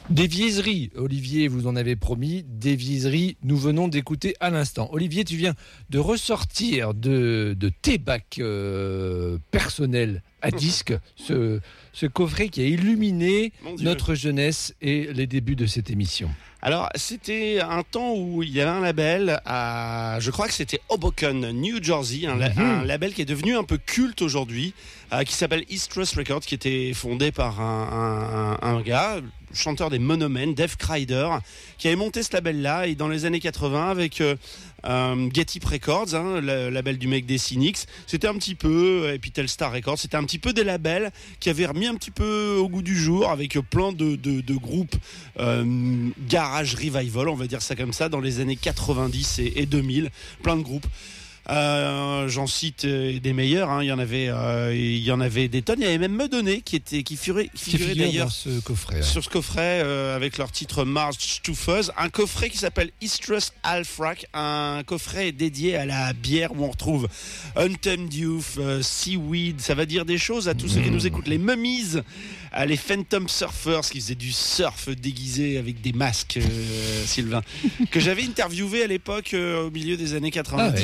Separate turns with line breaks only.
Des viennoiseries, Olivier, vous en avez promis, des viennoiseries, nous venons d'écouter à l'instant. Olivier, tu viens de ressortir de tes bacs personnels à disque, ce coffret qui a illuminé notre jeunesse et les débuts de cette émission.
Alors, c'était un temps où il y avait un label je crois que c'était Hoboken, New Jersey, un label qui est devenu un peu culte aujourd'hui, qui s'appelle East Coast Records, qui était fondé par un gars, chanteur des Monomen, Dave Crider, qui avait monté ce label-là, et dans les années 80, avec Get Up Records, le label du mec des Cynics, c'était un petit peu, et puis Telstar Records, c'était un petit peu des labels qui avaient remis un petit peu au goût du jour, avec plein de groupes garage revival, on va dire ça comme ça, dans les années 90 et 2000, plein de groupes. J'en cite des meilleurs, il y en avait des tonnes. Il y avait même Medonné qui figurait d'ailleurs
ce coffret,
sur ce coffret avec leur titre March to Fuzz, un coffret qui s'appelle Eastrus Alfrac, un coffret dédié à la bière où on retrouve Untamed Youth, Seaweed, ça va dire des choses à tous ceux qui nous écoutent, les Mummies, les Phantom Surfers qui faisaient du surf déguisé avec des masques, Sylvain, que j'avais interviewé à l'époque au milieu des années 90.